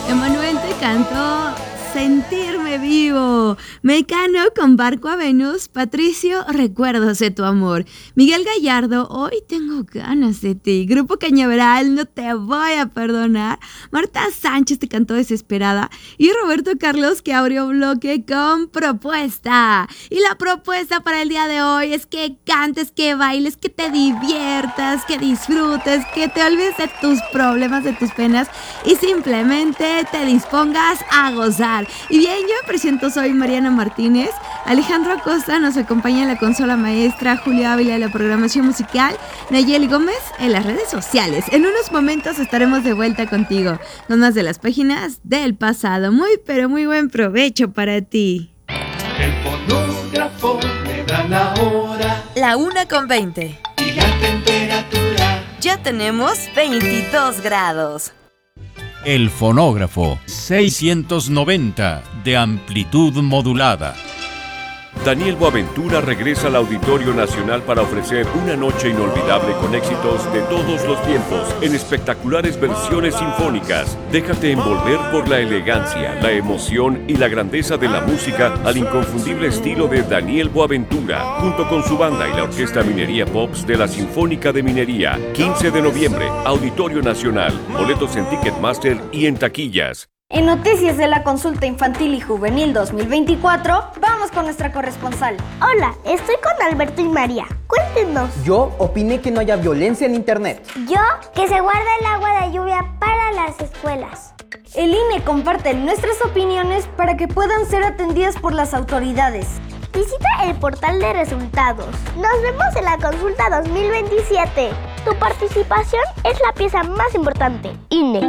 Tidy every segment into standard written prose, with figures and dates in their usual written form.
Emanuel te cantó Sentirme Vivo. Mecano con Barco a Venus. Patricio, Recuerdos de tu amor. Miguel Gallardo, Hoy tengo ganas de ti. Grupo Cañaveral, No te voy a perdonar. Marta Sánchez te cantó Desesperada. Y Roberto Carlos, que abrió bloque con Propuesta. Y la propuesta para el día de hoy es que cantes, que bailes, que te diviertas, que disfrutes, que te olvides de tus problemas, de tus penas y simplemente te dispongas a gozar. Y bien, yo me presento, soy Mariana Martínez. Alejandro Acosta nos acompaña en la consola maestra, Julio Ávila en la programación musical, Nayeli Gómez en las redes sociales. En unos momentos estaremos de vuelta contigo con más de las páginas del pasado. Muy pero muy buen provecho para ti. El fonógrafo me da la hora. La 1:20. Y la temperatura. Ya tenemos 22 grados. El fonógrafo 690 de amplitud modulada. Daniel Boaventura regresa al Auditorio Nacional para ofrecer una noche inolvidable con éxitos de todos los tiempos en espectaculares versiones sinfónicas. Déjate envolver por la elegancia, la emoción y la grandeza de la música al inconfundible estilo de Daniel Boaventura, junto con su banda y la Orquesta Minería Pops de la Sinfónica de Minería. 15 de noviembre, Auditorio Nacional. Boletos en Ticketmaster y en taquillas. En noticias de la consulta infantil y juvenil 2024, vamos con nuestra corresponsal. Hola, estoy con Alberto y María. Cuéntenos. Yo opiné que no haya violencia en internet. Yo, que se guarda el agua de lluvia para las escuelas. El INE comparte nuestras opiniones para que puedan ser atendidas por las autoridades. Visita el portal de resultados. Nos vemos en la consulta 2027. Tu participación es la pieza más importante. INE.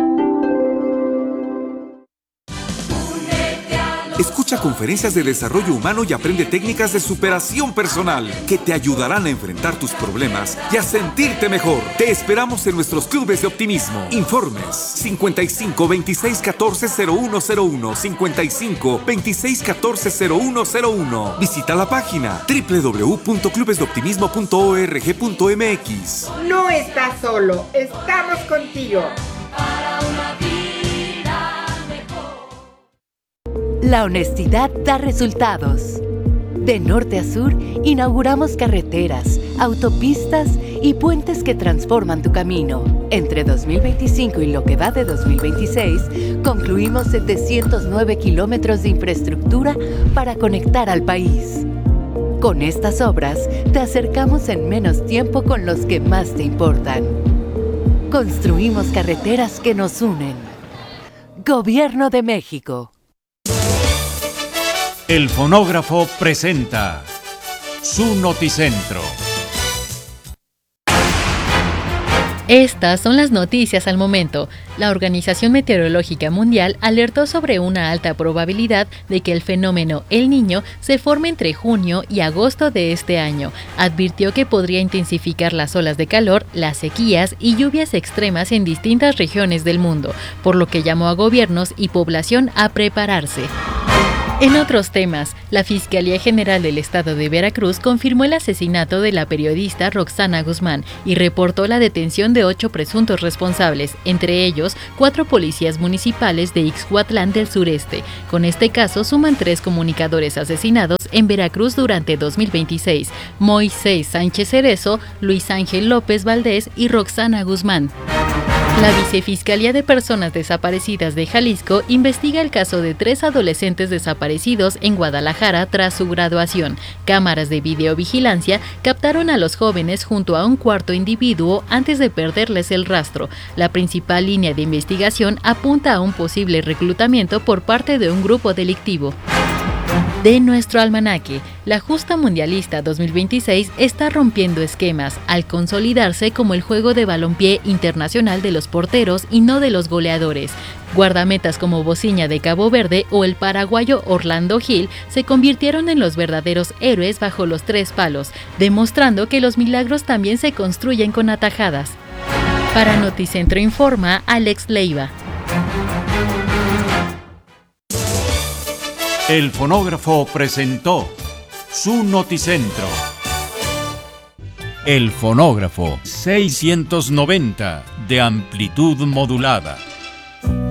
Escucha conferencias de desarrollo humano y aprende técnicas de superación personal que te ayudarán a enfrentar tus problemas y a sentirte mejor. Te esperamos en nuestros clubes de optimismo. Informes 55 26 14 0101 55 26 14 0101. Visita la página www.clubesdeoptimismo.org.mx. No estás solo, estamos contigo. La honestidad da resultados. De norte a sur, inauguramos carreteras, autopistas y puentes que transforman tu camino. Entre 2025 y lo que va de 2026, concluimos 709 kilómetros de infraestructura para conectar al país. Con estas obras, te acercamos en menos tiempo con los que más te importan. Construimos carreteras que nos unen. Gobierno de México. El fonógrafo presenta su noticentro. Estas son las noticias al momento. La Organización Meteorológica Mundial alertó sobre una alta probabilidad de que el fenómeno El Niño se forme entre junio y agosto de este año. Advirtió que podría intensificar las olas de calor, las sequías y lluvias extremas en distintas regiones del mundo, por lo que llamó a gobiernos y población a prepararse. En otros temas, la Fiscalía General del Estado de Veracruz confirmó el asesinato de la periodista Roxana Guzmán y reportó la detención de 8 presuntos responsables, entre ellos 4 policías municipales de Ixhuatlán del Sureste. Con este caso suman 3 comunicadores asesinados en Veracruz durante 2026, Moisés Sánchez Cerezo, Luis Ángel López Valdés y Roxana Guzmán. La Vicefiscalía de Personas Desaparecidas de Jalisco investiga el caso de 3 adolescentes desaparecidos en Guadalajara tras su graduación. Cámaras de videovigilancia captaron a los jóvenes junto a un cuarto individuo antes de perderles el rastro. La principal línea de investigación apunta a un posible reclutamiento por parte de un grupo delictivo. De nuestro almanaque, la justa mundialista 2026 está rompiendo esquemas al consolidarse como el juego de balompié internacional de los porteros y no de los goleadores. Guardametas como Bociña de Cabo Verde o el paraguayo Orlando Gil se convirtieron en los verdaderos héroes bajo los 3 palos, demostrando que los milagros también se construyen con atajadas. Para Noticentro informa Alex Leiva. El fonógrafo presentó su noticentro. El fonógrafo 690 de amplitud modulada.